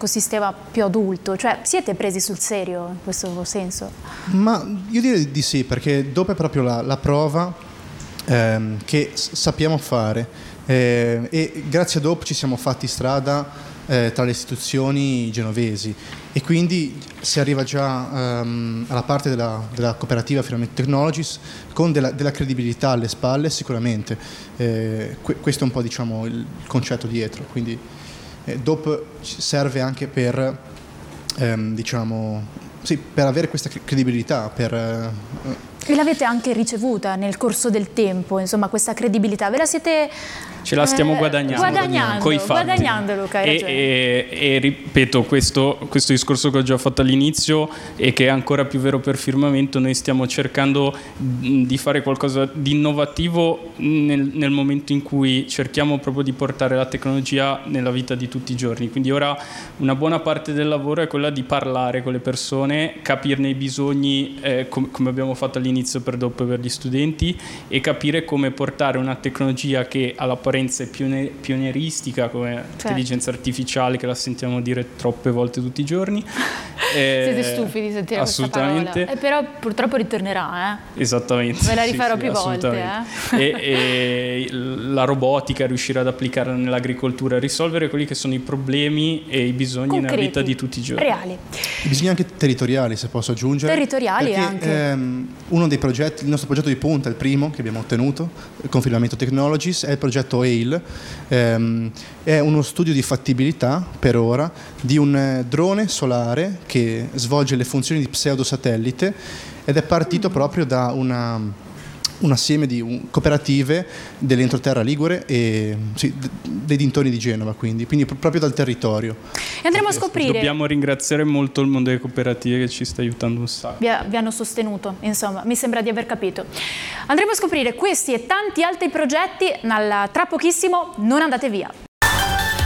ecosistema più adulto? Cioè, siete presi sul serio in questo senso? Ma io direi di sì, perché dopo è proprio la prova che sappiamo fare, e grazie a DOP ci siamo fatti strada tra le istituzioni genovesi, e quindi si arriva già alla parte della cooperativa Firmamento Technologies con della credibilità alle spalle sicuramente. Questo è un po', diciamo, il concetto dietro, quindi DOP serve anche per diciamo, sì, per avere questa credibilità, E l'avete anche ricevuta nel corso del tempo, insomma, questa credibilità, ve la siete... Ce la stiamo guadagnando coi fatti. Guadagnando, Luca, hai ragione. E ripeto, questo discorso che ho già fatto all'inizio e che è ancora più vero per Firmamento, noi stiamo cercando di fare qualcosa di innovativo nel momento in cui cerchiamo proprio di portare la tecnologia nella vita di tutti i giorni. Quindi ora una buona parte del lavoro è quella di parlare con le persone, capirne i bisogni, come abbiamo fatto all'inizio per DOP per gli studenti, e capire come portare una tecnologia che all'apparenza è pionieristica, come intelligenza artificiale, che la sentiamo dire troppe volte tutti i giorni. Siete stufi di sentire questa parola. Però purtroppo ritornerà. Esattamente. Ve la rifarò più volte. E la robotica, riuscire ad applicarla nell'agricoltura, risolvere quelli che sono i problemi e i bisogni concreti, nella vita di tutti i giorni. Reali. I bisogni anche territoriali, se posso aggiungere. Territoriali perché, anche. Uno dei progetti, il nostro progetto di punta, il primo che abbiamo ottenuto, con Firmamento Technologies, è il progetto AIL. È uno studio di fattibilità, per ora, di un drone solare che svolge le funzioni di pseudosatellite, ed è partito proprio da un assieme di cooperative dell'entroterra ligure e dei dintorni di Genova, quindi proprio dal territorio. E andremo a scoprire. Dobbiamo ringraziare molto il mondo delle cooperative che ci sta aiutando un sacco. Vi hanno sostenuto, insomma, mi sembra di aver capito. Andremo a scoprire questi e tanti altri progetti tra pochissimo, non andate via.